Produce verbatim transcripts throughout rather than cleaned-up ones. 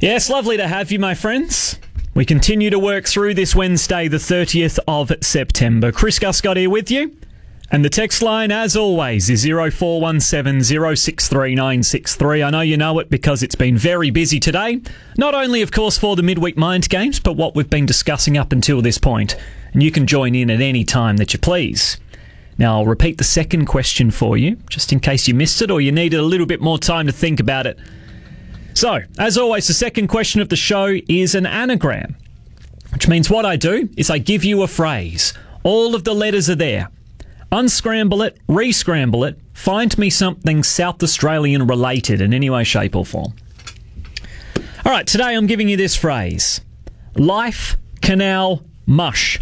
Yes, lovely to have you, my friends. We continue to work through this Wednesday, the thirtieth of September. Chris Guscott here with you. And the text line, as always, is zero four one seven zero six three nine six three. I know you know it because it's been very busy today. Not only, of course, for the midweek mind games, but what we've been discussing up until this point. And you can join in at any time that you please. Now, I'll repeat the second question for you, just in case you missed it or you needed a little bit more time to think about it. So, as always, the second question of the show is an anagram, which means what I do is I give you a phrase. All of the letters are there. Unscramble it, re-scramble it, find me something South Australian related in any way, shape or form. All right, today I'm giving you this phrase. Life Canal Mush.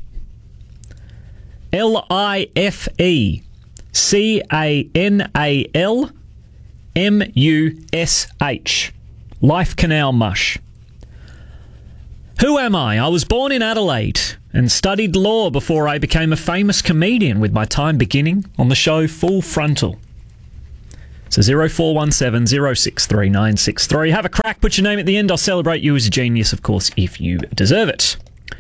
L I F E C A N A L M U S H. Life Canal Mush. Who am I? I was born in Adelaide and studied law before I became a famous comedian, with my time beginning on the show Full Frontal. So zero four one seven zero six three nine six three. Have a crack, put your name at the end. I'll celebrate you as a genius, of course, if you deserve it.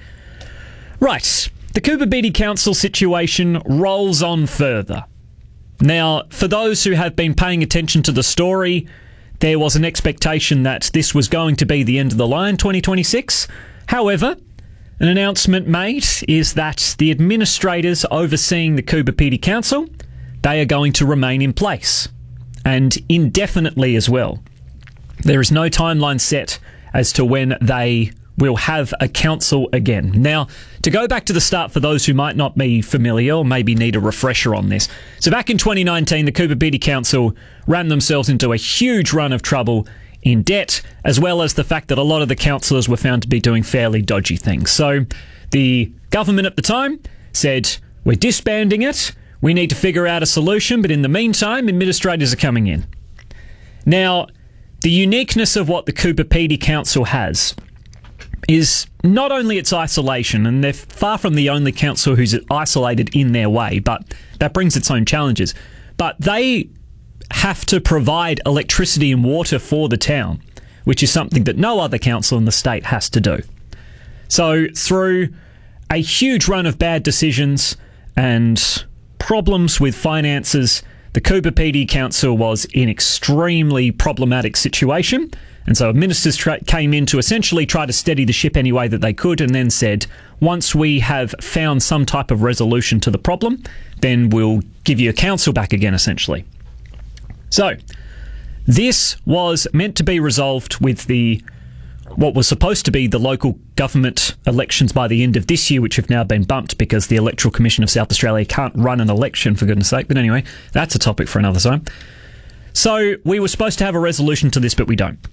Right, the Coober Pedy Council situation rolls on further. Now, for those who have been paying attention to the story, there was an expectation that this was going to be the end of the line, twenty twenty-six. However, an announcement made is that the administrators overseeing the Coober Pedy Council, they are going to remain in place, and indefinitely as well. There is no timeline set as to when they will have a council again. Now, to go back to the start for those who might not be familiar or maybe need a refresher on this. So back in twenty nineteen, the Coober Pedy Council ran themselves into a huge run of trouble in debt, as well as the fact that a lot of the councillors were found to be doing fairly dodgy things. So the government at the time said, we're disbanding it, we need to figure out a solution, but in the meantime, administrators are coming in. Now, the uniqueness of what the Coober Pedy Council has is not only its isolation, and they're far from the only council who's isolated in their way, but that brings its own challenges. But they have to provide electricity and water for the town, which is something that no other council in the state has to do. So through a huge run of bad decisions and problems with finances, the Coober Pedy Council was in extremely problematic situation. And so ministers tra- came in to essentially try to steady the ship any way that they could, and then said, once we have found some type of resolution to the problem, then we'll give you a council back again, essentially. So, this was meant to be resolved with the what was supposed to be the local government elections by the end of this year, which have now been bumped because the Electoral Commission of South Australia can't run an election, for goodness sake. But anyway, that's a topic for another time. So, we were supposed to have a resolution to this, but we don't.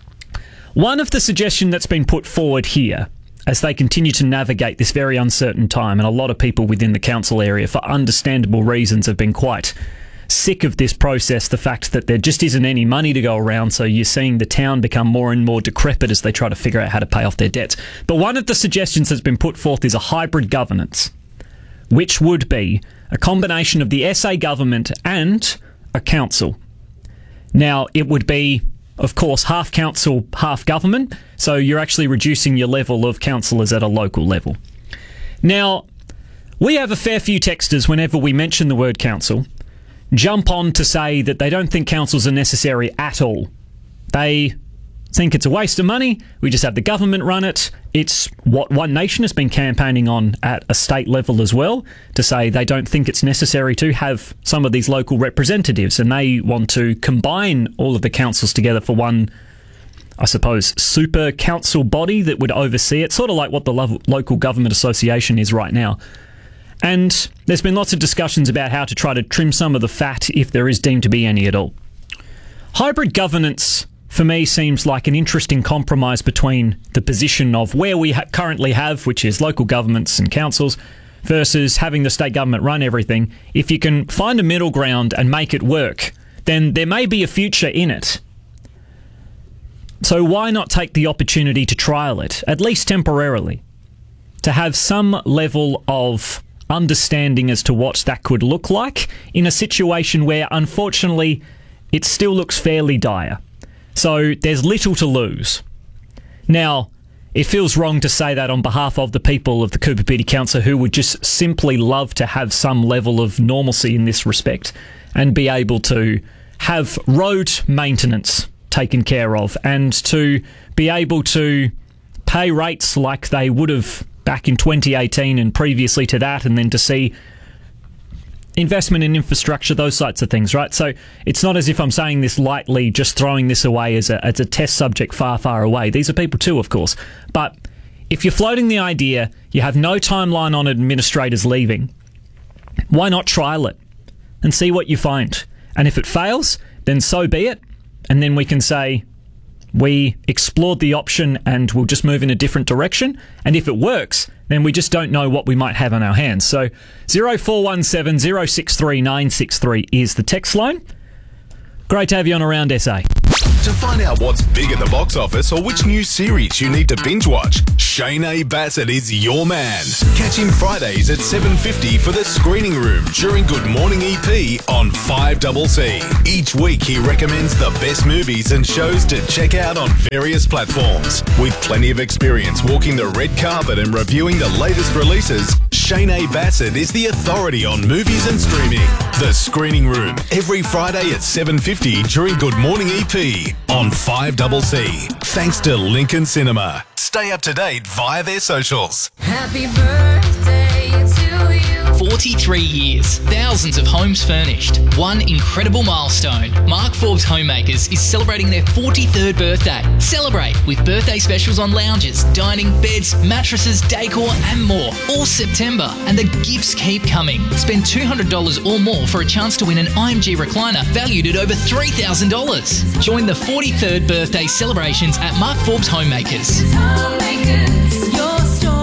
One of the suggestions that's been put forward here, as they continue to navigate this very uncertain time, and a lot of people within the council area, for understandable reasons, have been quite sick of this process, the fact that there just isn't any money to go around, so you're seeing the town become more and more decrepit as they try to figure out how to pay off their debts. But one of the suggestions that's been put forth is a hybrid governance, which would be a combination of the S A government and a council. Now, it would be, of course, half council, half government, so you're actually reducing your level of councillors at a local level. Now, we have a fair few texters whenever we mention the word council jump on to say that they don't think councils are necessary at all. They think it's a waste of money, we just have the government run it. It's what One Nation has been campaigning on at a state level as well, to say they don't think it's necessary to have some of these local representatives, and they want to combine all of the councils together for one, I suppose, super council body that would oversee it, sort of like what the lo- local government association is right now. And there's been lots of discussions about how to try to trim some of the fat, if there is deemed to be any at all. Hybrid governance, for me, seems like an interesting compromise between the position of where we ha- currently have, which is local governments and councils, versus having the state government run everything. If you can find a middle ground and make it work, then there may be a future in it. So why not take the opportunity to trial it, at least temporarily, to have some level of understanding as to what that could look like in a situation where, unfortunately, it still looks fairly dire. So there's little to lose. Now, it feels wrong to say that on behalf of the people of the Coober Pedy Council who would just simply love to have some level of normalcy in this respect and be able to have road maintenance taken care of and to be able to pay rates like they would have back in twenty eighteen and previously to that, and then to see investment in infrastructure, those sorts of things, right? So it's not as if I'm saying this lightly, just throwing this away as a, as a test subject far, far away. These are people too, of course. But if you're floating the idea, you have no timeline on administrators leaving, why not trial it and see what you find? And if it fails, then so be it. And then we can say, we explored the option and we'll just move in a different direction. And if it works, then we just don't know what we might have on our hands. So zero four one seven, zero six three, nine six three is the text line. Great to have you on Around S A. To find out what's big at the box office or which new series you need to binge watch, Shane A. Bassett is your man. Catch him Fridays at seven fifty for The Screening Room during Good Morning E P on five C C. Each week he recommends the best movies and shows to check out on various platforms. With plenty of experience walking the red carpet and reviewing the latest releases, Shane A. Bassett is the authority on movies and streaming. The Screening Room, every Friday at seven fifty during Good Morning E P on five C C. Thanks to Lincoln Cinema. Stay up to date via their socials. Happy birthday to you. forty-three years, thousands of homes furnished, one incredible milestone. Mark Forbes Homemakers is celebrating their forty-third birthday. Celebrate with birthday specials on lounges, dining, beds, mattresses, decor and more all September. And the gifts keep coming. Spend two hundred dollars or more for a chance to win an I M G recliner valued at over three thousand dollars. Join the forty-third birthday celebrations at Mark Forbes Homemakers. Homemakers, your store.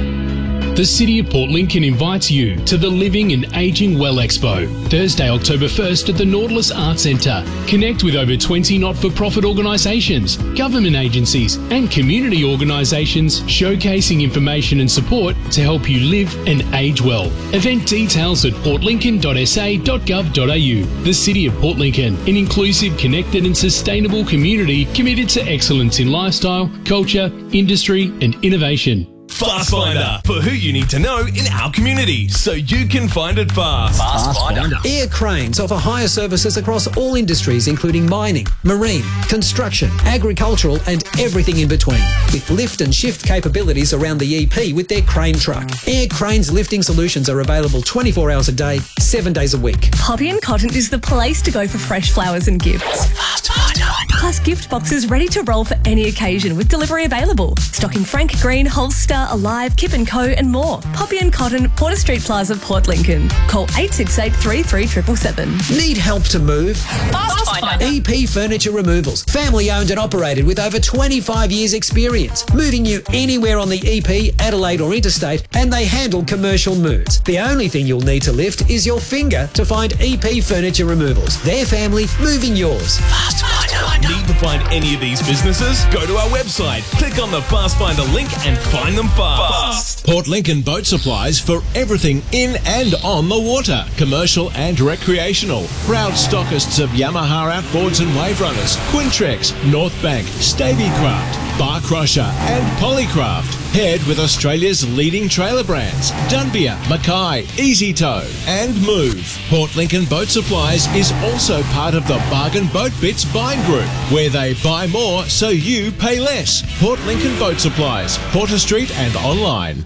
The City of Port Lincoln invites you to the Living and Ageing Well Expo, Thursday, October first at the Nautilus Arts Centre. Connect with over twenty not-for-profit organisations, government agencies and community organisations showcasing information and support to help you live and age well. Event details at port lincoln dot s a dot gov dot a u. The City of Port Lincoln, an inclusive, connected and sustainable community committed to excellence in lifestyle, culture, industry and innovation. Fast Finder, for who you need to know in our community, so you can find it fast. Fast Finder. Air Cranes offer hire services across all industries, including mining, marine, construction, agricultural and everything in between. With lift and shift capabilities around the E P with their crane truck. Air Cranes lifting solutions are available twenty-four hours a day, seven days a week. Poppy and Cotton is the place to go for fresh flowers and gifts. Fast Finder. Plus gift boxes ready to roll for any occasion with delivery available. Stocking Frank Green, Holster, Alive, Kip and Co and more. Poppy and Cotton, Porter Street Plaza, Port Lincoln. Call eight six eight, three three seven seven seven. Need help to move? Fast Finder. E P Furniture Removals. Family owned and operated with over twenty-five years experience. Moving you anywhere on the E P, Adelaide or interstate, and they handle commercial moves. The only thing you'll need to lift is your finger to find E P Furniture Removals. Their family moving yours. Fast Finder. Need to find any of these businesses? Go to our website, click on the Fast Finder link and find them fast. Port Lincoln Boat Supplies for everything in and on the water, commercial and recreational. Proud stockists of Yamaha outboards and wave runners, Quintrex, North Bank, Stavycraft, Bar Crusher and Polycraft. Paired with Australia's leading trailer brands, Dunbia, Mackay, Easy Tow and Move. Port Lincoln Boat Supplies is also part of the Bargain Boat Bits buying group, where they buy more so you pay less. Port Lincoln Boat Supplies, Porter Street and online.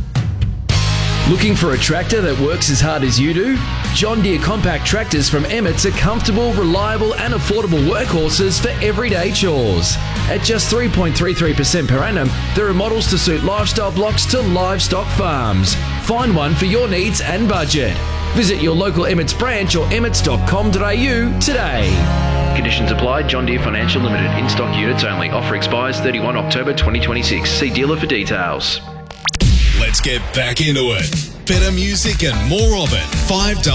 Looking for a tractor that works as hard as you do? John Deere compact tractors from Emmett's are comfortable, reliable and affordable workhorses for everyday chores. At just three point three three percent per annum, there are models to suit lifestyle blocks to livestock farms. Find one for your needs and budget. Visit your local Emmett's branch or emmets dot com dot a u today. Conditions apply. John Deere Financial Limited. In-stock units only. Offer expires thirty-first October twenty twenty-six. See dealer for details. Let's get back into it. Better music and more of it. five